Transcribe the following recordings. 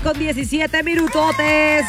con 17 minutotes.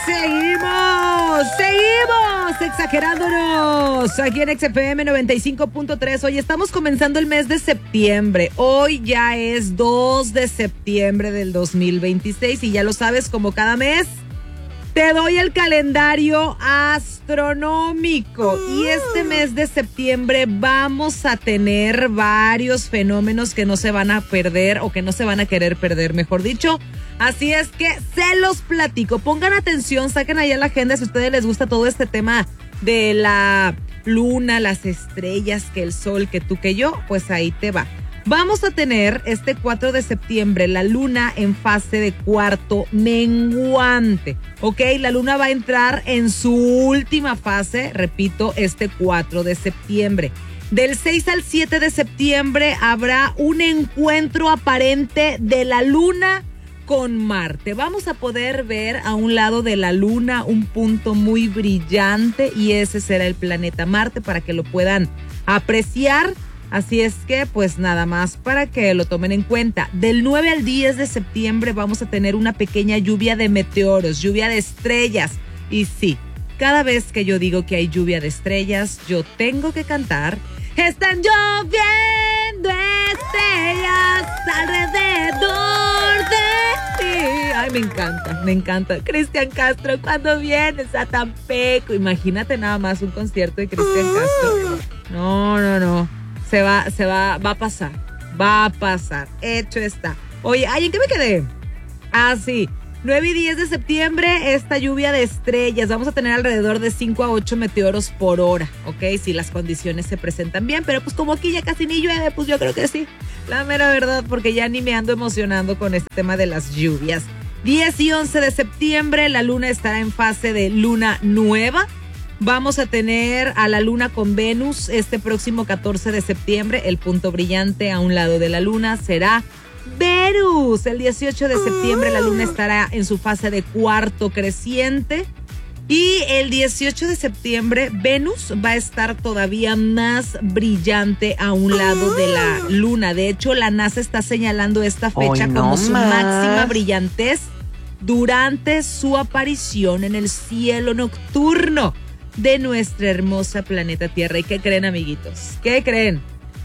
Seguimos exagerándonos aquí en XFM 95.3. Hoy estamos comenzando el mes de septiembre. Hoy ya es 2 de septiembre del 2026 y ya lo sabes, como cada mes te doy el calendario astronómico. Y este mes de septiembre vamos a tener varios fenómenos que no se van a perder, o que no se van a querer perder, mejor dicho. Así es que se los platico. Pongan atención, saquen ahí a la agenda si a ustedes les gusta todo este tema de la luna, las estrellas, que el sol, que tú, que yo. Pues ahí te va. Vamos a tener este 4 de septiembre la luna en fase de cuarto menguante, ¿ok? La luna va a entrar en su última fase, repito, este 4 de septiembre. Del 6 al 7 de septiembre habrá un encuentro aparente de la luna con Marte. Vamos a poder ver a un lado de la luna un punto muy brillante y ese será el planeta Marte, para que lo puedan apreciar. Así es que, pues nada más para que lo tomen en cuenta. Del 9 al 10 de septiembre vamos a tener una pequeña lluvia de meteoros, lluvia de estrellas. Y sí, cada vez que yo digo que hay lluvia de estrellas, yo tengo que cantar: están lloviendo estrellas alrededor de ti. Ay, me encanta. Cristian Castro, ¿cuándo vienes a Tampico? Imagínate nada más un concierto de Cristian Castro. No. Va a pasar. Hecho está. Oye, ¿en qué me quedé? Ah, sí. 9 y 10 de septiembre, esta lluvia de estrellas. Vamos a tener alrededor de 5 a 8 meteoros por hora, ¿ok? Si las condiciones se presentan bien. Pero pues como aquí ya casi ni llueve, pues yo creo que sí. La mera verdad, porque ya ni me ando emocionando con este tema de las lluvias. 10 y 11 de septiembre, la luna estará en fase de luna nueva. Vamos a tener a la luna con Venus este próximo 14 de septiembre. El punto brillante a un lado de la luna será Venus. El 18 de septiembre la luna estará en su fase de cuarto creciente. Y el 18 de septiembre Venus va a estar todavía más brillante a un lado de la luna. De hecho, la NASA está señalando esta fecha como su máxima brillantez durante su aparición en el cielo nocturno de nuestra hermosa planeta Tierra. ¿Y qué creen, amiguitos? ¿Qué creen?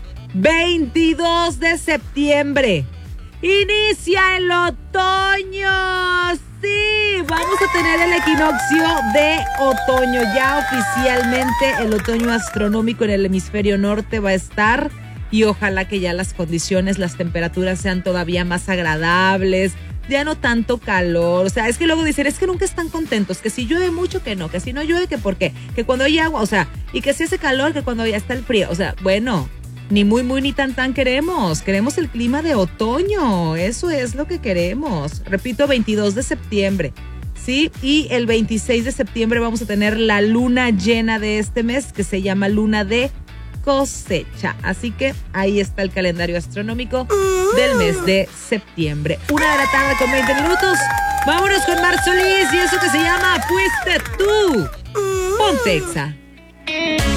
22 de septiembre inicia el otoño. Sí, vamos a tener el equinoccio de otoño. Ya oficialmente el otoño astronómico en el hemisferio norte va a estar, y ojalá que ya las condiciones, las temperaturas sean todavía más agradables. Ya no tanto calor, o sea, es que luego dicen, es que nunca están contentos, que si llueve mucho, que no, que si no llueve, que por qué, que cuando hay agua, o sea, y que si hace calor, que cuando ya está el frío, o sea, bueno, ni muy ni tan queremos el clima de otoño, eso es lo que queremos. Repito, 22 de septiembre, ¿sí? Y el 26 de septiembre vamos a tener la luna llena de este mes, que se llama luna de cosecha. Así que ahí está el calendario astronómico del mes de septiembre. 1:00 con 20 minutos. Vámonos con Mar Solís y eso que se llama Fuiste Tú. Ponte Exa.